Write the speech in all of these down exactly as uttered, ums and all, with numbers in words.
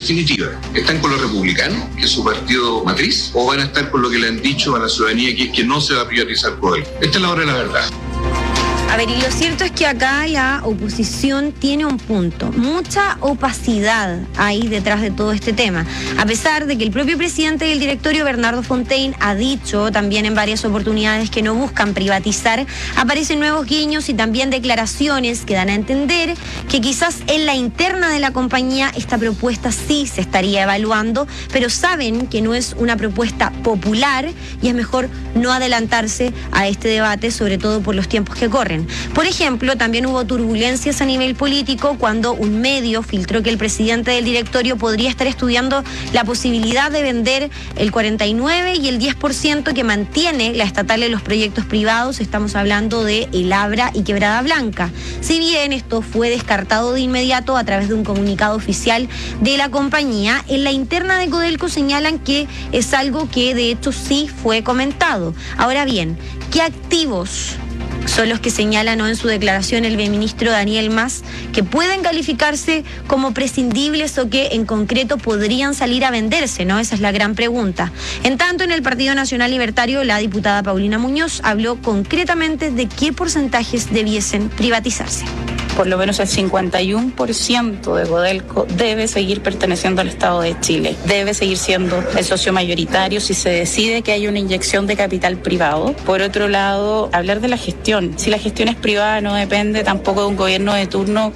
definitiva? ¿Están con los republicanos, que es su partido matriz, o van a estar con lo que le han dicho a la ciudadanía, que es que no se va a privatizar Codelco? Esta es la hora de la verdad. A ver, y lo cierto es que acá la oposición tiene un punto. Mucha opacidad hay detrás de todo este tema. A pesar de que el propio presidente del directorio, Bernardo Fontaine, ha dicho también en varias oportunidades que no buscan privatizar, aparecen nuevos guiños y también declaraciones que dan a entender que quizás en la interna de la compañía esta propuesta sí se estaría evaluando, pero saben que no es una propuesta popular y es mejor no adelantarse a este debate, sobre todo por los tiempos que corren. Por ejemplo, también hubo turbulencias a nivel político cuando un medio filtró que el presidente del directorio podría estar estudiando la posibilidad de vender el cuarenta y nueve y el diez por ciento que mantiene la estatal en los proyectos privados. Estamos hablando de El Abra y Quebrada Blanca. Si bien esto fue descartado de inmediato a través de un comunicado oficial de la compañía, en la interna de Codelco señalan que es algo que de hecho sí fue comentado. Ahora bien, ¿qué activos son los que señala, ¿no?, en su declaración el ministro Daniel Mas, que pueden calificarse como prescindibles o que en concreto podrían salir a venderse, ¿no? Esa es la gran pregunta. En tanto, en el Partido Nacional Libertario, la diputada Paulina Muñoz habló concretamente de qué porcentajes debiesen privatizarse. Por lo menos el cincuenta y uno por ciento de Codelco debe seguir perteneciendo al Estado de Chile, debe seguir siendo el socio mayoritario si se decide que hay una inyección de capital privado. Por otro lado, hablar de la gestión. Si la gestión es privada, no depende tampoco de un gobierno de turno.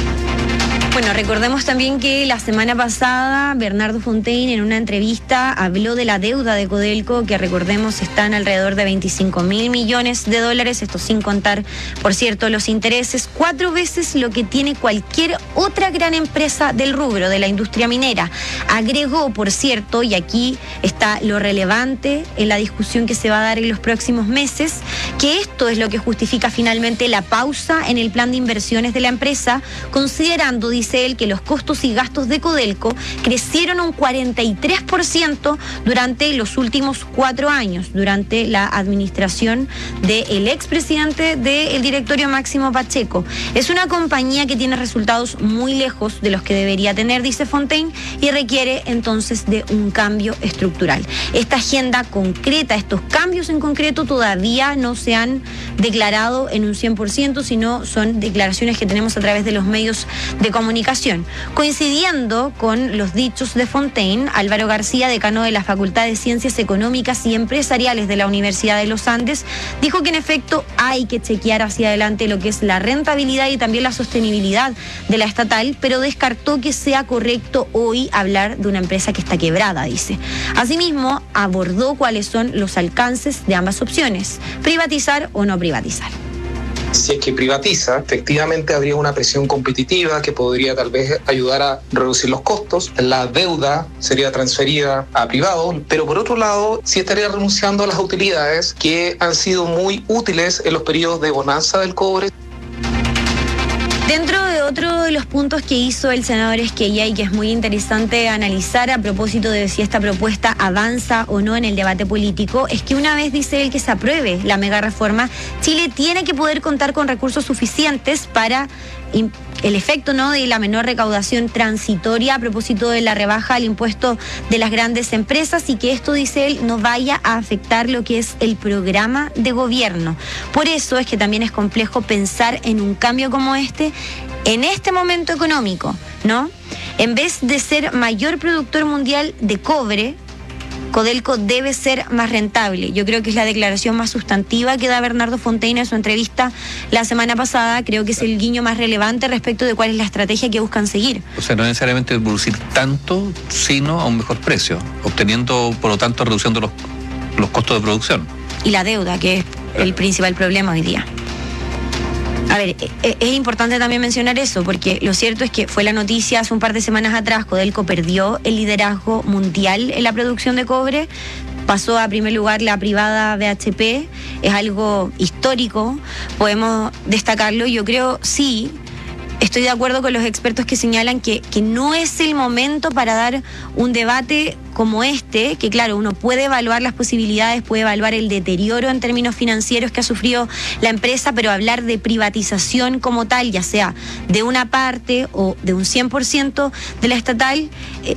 Bueno, recordemos también que la semana pasada Bernardo Fontaine en una entrevista habló de la deuda de Codelco, que recordemos están alrededor de veinticinco mil millones de dólares, esto sin contar, por cierto, los intereses, cuatro veces lo que tiene cualquier otra gran empresa del rubro, de la industria minera. Agregó, por cierto, y aquí está lo relevante en la discusión que se va a dar en los próximos meses, que esto es lo que justifica finalmente la pausa en el plan de inversiones de la empresa, considerando, dice él, que los costos y gastos de Codelco crecieron un cuarenta y tres por ciento durante los últimos cuatro años, durante la administración del expresidente del directorio Máximo Pacheco. Es una compañía que tiene resultados muy lejos de los que debería tener, dice Fontaine, y requiere entonces de un cambio estructural. Esta agenda concreta, estos cambios en concreto, todavía no se han declarado en un cien por ciento, sino son declaraciones que tenemos a través de los medios de comunicación. Coincidiendo con los dichos de Fontaine, Álvaro García, decano de la Facultad de Ciencias Económicas y Empresariales de la Universidad de los Andes, dijo que en efecto hay que chequear hacia adelante lo que es la rentabilidad y también la sostenibilidad de la estatal, pero descartó que sea correcto hoy hablar de una empresa que está quebrada, dice. Asimismo, abordó cuáles son los alcances de ambas opciones, privatizar o no privatizar. Si es que privatiza, efectivamente habría una presión competitiva que podría tal vez ayudar a reducir los costos. La deuda sería transferida a privados, pero por otro lado, sí estaría renunciando a las utilidades que han sido muy útiles en los periodos de bonanza del cobre. Dentro de otro de los puntos que hizo el senador Esquella y que es muy interesante analizar a propósito de si esta propuesta avanza o no en el debate político, es que una vez dice él que se apruebe la mega reforma, Chile tiene que poder contar con recursos suficientes para el efecto, ¿no?, de la menor recaudación transitoria a propósito de la rebaja al impuesto de las grandes empresas, y que esto, dice él, no vaya a afectar lo que es el programa de gobierno. Por eso es que también es complejo pensar en un cambio como este en este momento económico, ¿no? En vez de ser mayor productor mundial de cobre, Codelco debe ser más rentable. Yo creo que es la declaración más sustantiva que da Bernardo Fontaine en su entrevista la semana pasada. Creo que es el guiño más relevante respecto de cuál es la estrategia que buscan seguir. O sea, no necesariamente producir tanto, sino a un mejor precio, obteniendo, por lo tanto, reduciendo los, los costos de producción. Y la deuda, que es el principal problema hoy día. A ver, es importante también mencionar eso, porque lo cierto es que fue la noticia hace un par de semanas atrás. Codelco perdió el liderazgo mundial en la producción de cobre, pasó a primer lugar la privada B H P, es algo histórico, podemos destacarlo. Yo creo, sí, estoy de acuerdo con los expertos que señalan que, que no es el momento para dar un debate como este, que claro, uno puede evaluar las posibilidades, puede evaluar el deterioro en términos financieros que ha sufrido la empresa, pero hablar de privatización como tal, ya sea de una parte o de un cien por ciento de la estatal, eh,